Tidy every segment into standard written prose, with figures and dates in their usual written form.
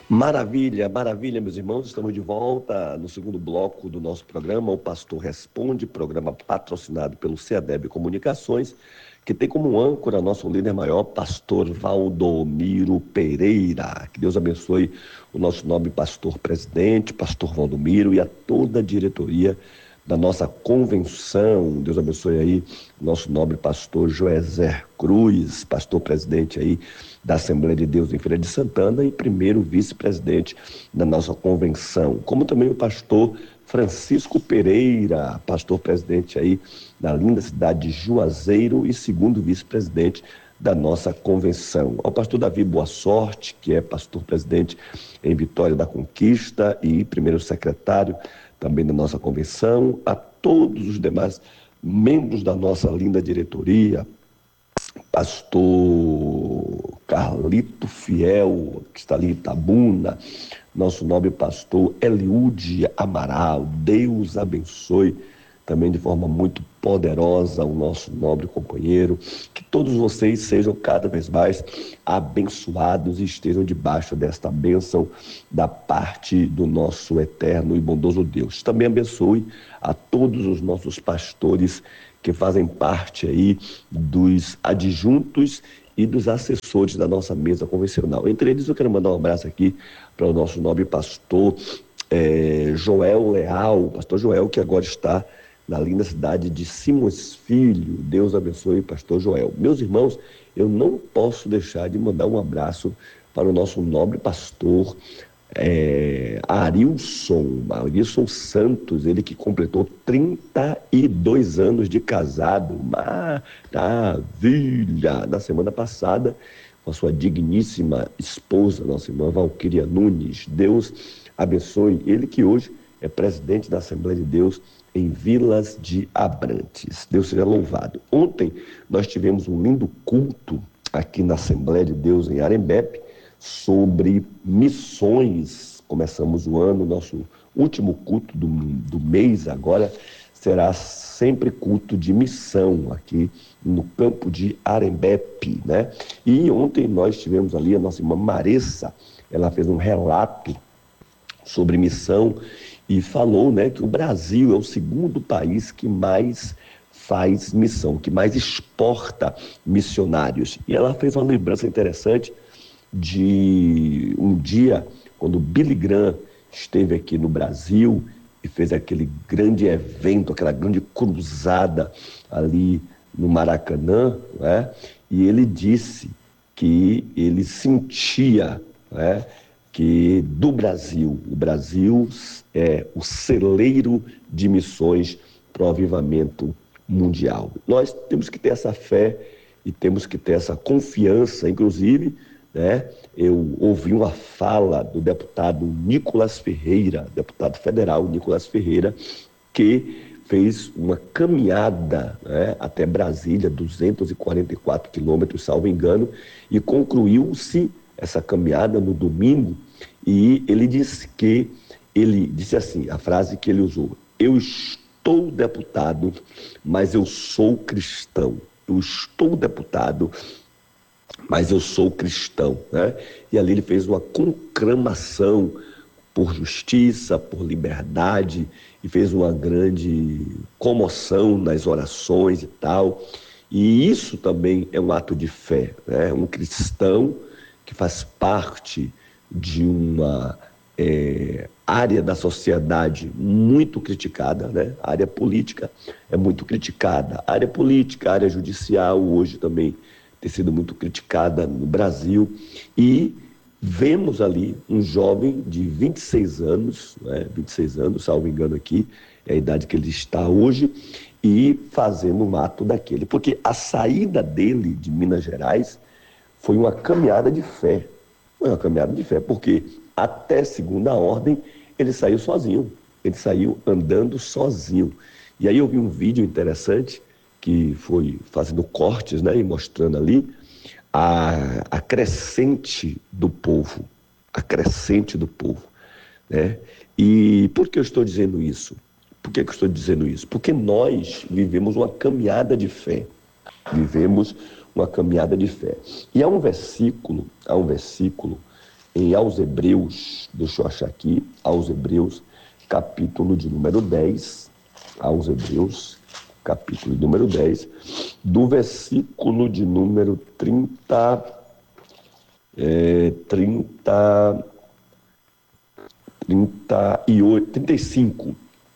Maravilha, maravilha, meus irmãos. Estamos de volta no segundo bloco do nosso programa, o Pastor Responde, programa patrocinado pelo CEADEB Comunicações, que tem como âncora nosso líder maior, pastor Valdomiro Pereira. Que Deus abençoe o nosso nobre pastor presidente, pastor Valdomiro, e a toda a diretoria da nossa convenção. Deus abençoe aí o nosso nobre pastor Joézer Cruz, pastor presidente aí da Assembleia de Deus em Feira de Santana e primeiro vice-presidente da nossa convenção, como também o pastor Francisco Pereira, pastor presidente aí da linda cidade de Juazeiro e segundo vice-presidente da nossa convenção. Ao pastor Davi Boa Sorte, que é pastor presidente em Vitória da Conquista e primeiro secretário também da nossa convenção, a todos os demais membros da nossa linda diretoria, pastor Carlito Fiel, que está ali em Itabuna, nosso nobre pastor Eliude Amaral, Deus abençoe também de forma muito poderosa o nosso nobre companheiro, que todos vocês sejam cada vez mais abençoados e estejam debaixo desta bênção da parte do nosso eterno e bondoso Deus. Também abençoe a todos os nossos pastores que fazem parte aí dos adjuntos e dos assessores da nossa mesa convencional. Entre eles, eu quero mandar um abraço aqui para o nosso nobre pastor Joel Leal, pastor Joel, que agora está na linda cidade de Simões Filho. Deus abençoe, pastor Joel. Meus irmãos, eu não posso deixar de mandar um abraço para o nosso nobre pastor Arilson Santos, ele que completou 32 anos de casado. Maravilha! Na semana passada, com a sua digníssima esposa, nossa irmã Valquíria Nunes. Deus abençoe ele, que hoje é presidente da Assembleia de Deus em Vilas de Abrantes. Deus seja louvado. Ontem nós tivemos um lindo culto aqui na Assembleia de Deus em Arembepe sobre missões. Começamos o ano, nosso último culto do mês agora será sempre culto de missão aqui no campo de Arembepe, né? E ontem nós tivemos ali a nossa irmã Maressa, ela fez um relato sobre missão e falou, né, que o Brasil é o segundo país que mais faz missão, que mais exporta missionários. E ela fez uma lembrança interessante de um dia, quando Billy Graham esteve aqui no Brasil e fez aquele grande evento, aquela grande cruzada ali no Maracanã, né? E ele disse que ele sentia, né, que do Brasil, o Brasil é o celeiro de missões para o avivamento mundial. Nós temos que ter essa fé e temos que ter essa confiança, inclusive, né? Eu ouvi uma fala do deputado Nicolas Ferreira, deputado federal Nicolas Ferreira, que fez uma caminhada, né, até Brasília, 244 quilômetros, salvo engano, e concluiu-se essa caminhada no domingo, e ele disse assim, a frase que ele usou: eu estou deputado, mas eu sou cristão. Eu estou deputado, mas eu sou cristão, né? E ali ele fez uma conclamação por justiça, por liberdade, e fez uma grande comoção nas orações e tal. E isso também é um ato de fé, né? Um cristão que faz parte de uma área da sociedade muito criticada, né? A área política é muito criticada. A área política, a área judicial hoje também tem sido muito criticada no Brasil, e vemos ali um jovem de 26 anos, né? 26 anos, salvo engano aqui, é a idade que ele está hoje, e fazendo um ato daquele. Porque a saída dele de Minas Gerais foi uma caminhada de fé. Foi uma caminhada de fé, porque até segunda ordem ele saiu sozinho, ele saiu andando sozinho. E aí eu vi um vídeo interessante que foi fazendo cortes, né, e mostrando ali a crescente do povo, né? E por que eu estou dizendo isso? Por que eu estou dizendo isso? Porque nós vivemos uma caminhada de fé, vivemos uma caminhada de fé. E há um versículo em aos Hebreus, deixa eu achar aqui, aos Hebreus, capítulo de número 10, aos Hebreus, capítulo de número 10, do versículo de número 35.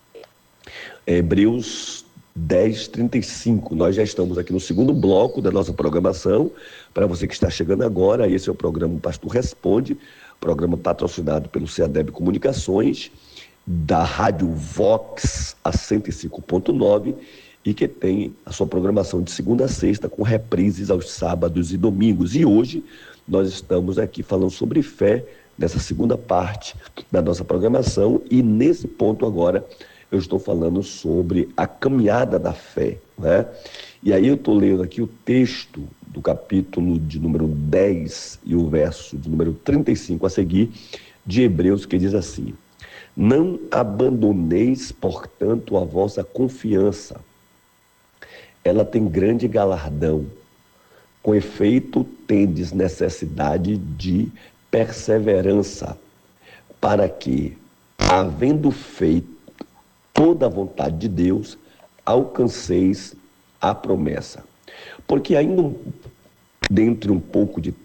Hebreus 10, 35. Nós já estamos aqui no segundo bloco da nossa programação. Para você que está chegando agora, esse é o programa Pastor Responde, programa patrocinado pelo CEADEB Comunicações, da Rádio Vox a 105.9 e que tem a sua programação de segunda a sexta com reprises aos sábados e domingos. E hoje nós estamos aqui falando sobre fé nessa segunda parte da nossa programação e nesse ponto agora eu estou falando sobre a caminhada da fé, né? E aí eu estou lendo aqui o texto do capítulo de número 10 e o verso de número 35 a seguir de Hebreus, que diz assim: não abandoneis, portanto, a vossa confiança. Ela tem grande galardão. Com efeito, tendes necessidade de perseverança, para que, havendo feito toda a vontade de Deus, alcanceis a promessa. Porque ainda dentro um pouco de